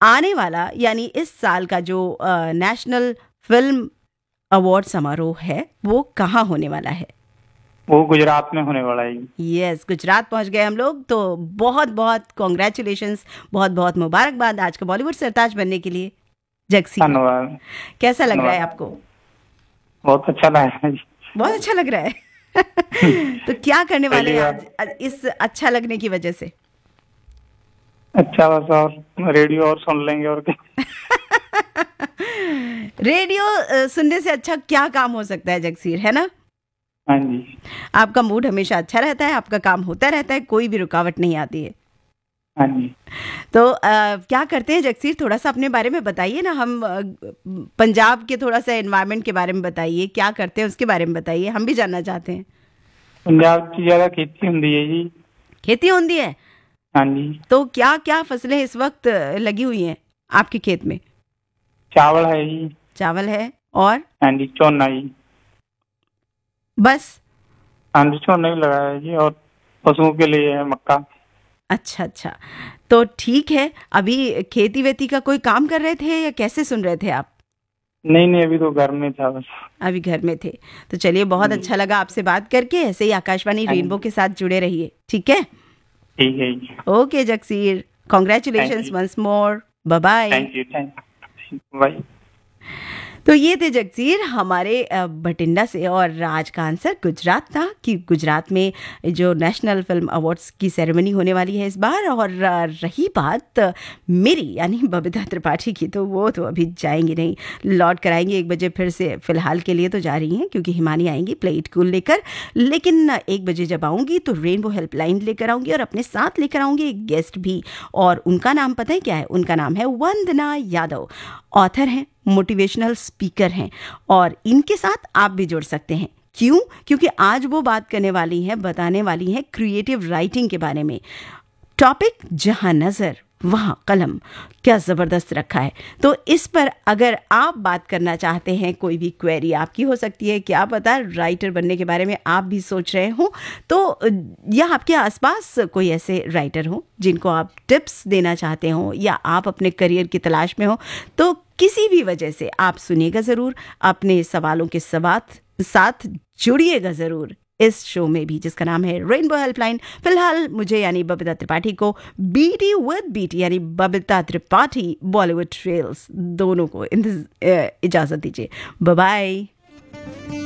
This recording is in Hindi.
आने वाला यानी इस साल का जो नेशनल फिल्म अवार्ड समारोह है वो कहाँ होने वाला है? वो गुजरात में होने वाला है। यस, गुजरात पहुंच गए हम लोग। तो बहुत बहुत कॉन्ग्रेचुलेशंस, बहुत बहुत मुबारकबाद आज का बॉलीवुड सरताज बनने के लिए जगसीर। धन्यवाद। कैसा लग रहा है धन्यवाद। आपको? बहुत अच्छा लगा जी। बहुत अच्छा लग रहा है। तो क्या करने वाले पहली हैं बार। आज इस अच्छा लगने की वजह से? अच्छा, बस और रेडियो और सुन लेंगे और क्या। रेडियो सुनने से अच्छा क्या काम हो सकता है जगसीर, है ना? हाँ जी। आपका मूड हमेशा अच्छा रहता है, आपका काम होता रहता है, कोई भी रुकावट नहीं आती है। हाँ जी। तो क्या करते हैं जगसीर, थोड़ा सा अपने बारे में बताइए ना। हम पंजाब के थोड़ा सा एनवायरनमेंट के बारे में बताइए, क्या करते हैं उसके बारे में बताइए, हम भी जानना चाहते हैं। पंजाब की ज्यादा खेती होती है जी। खेती होती है? हाँ जी। तो क्या क्या फसलें इस वक्त लगी हुई हैं आपके खेत में? चावल है जी। चावल है और हाँ जी, चोना जी। बस? हाँ जी, चोना ही लगाया है जी, और पशुओं के लिए है मक्का। अच्छा अच्छा, तो ठीक है। अभी खेती वेती का कोई काम कर रहे थे या कैसे सुन रहे थे आप? नहीं नहीं, अभी तो घर में था बस। अभी घर में थे। तो चलिए, बहुत जी। अच्छा लगा आपसे बात करके। ऐसे ही आकाशवाणी हाँ रेनबो जी। के साथ जुड़े रहिए, ठीक है? ठीक है जी। Okay Jagsir, thank congratulations you. Once more, bye bye. Thank you. Thank bye. तो ये थे जगसीर हमारे बठिंडा से, और आज का आंसर गुजरात था कि गुजरात में जो नेशनल फिल्म अवार्ड्स की सेरेमनी होने वाली है इस बार। और रही बात मेरी यानी बबीता त्रिपाठी की, तो वो तो अभी जाएंगी नहीं, लौट कर आएंगी 1 बजे फिर से। फिलहाल के लिए तो जा रही हैं क्योंकि हिमानी आएंगी प्ले इट कूल लेकर, लेकिन 1 बजे जब आऊँगी तो रेनबो हेल्पलाइन लेकर आऊँगी और अपने साथ लेकर आऊँगी एक गेस्ट भी। और उनका नाम पता है क्या है? उनका नाम है वंदना यादव। ऑथर हैं, मोटिवेशनल स्पीकर हैं, और इनके साथ आप भी जुड़ सकते हैं। क्यों? क्योंकि आज वो बात करने वाली हैं, बताने वाली हैं क्रिएटिव राइटिंग के बारे में। टॉपिक जहां नजर वहां कलम, क्या ज़बरदस्त रखा है। तो इस पर अगर आप बात करना चाहते हैं, कोई भी क्वेरी आपकी हो सकती है, क्या पता राइटर बनने के बारे में आप भी सोच रहे हो, तो या आपके आसपास कोई ऐसे राइटर हो जिनको आप टिप्स देना चाहते हो, या आप अपने करियर की तलाश में हो, तो किसी भी वजह से आप सुनिएगा ज़रूर, अपने सवालों के साथ जुड़िएगा ज़रूर इस शो में भी, जिसका नाम है रेनबो हेल्पलाइन। फिलहाल मुझे यानी बबीता त्रिपाठी को बीटी विद बीटी यानी बबीता त्रिपाठी बॉलीवुड ट्रेल्स दोनों को इजाज़त दीजिए। Bye bye.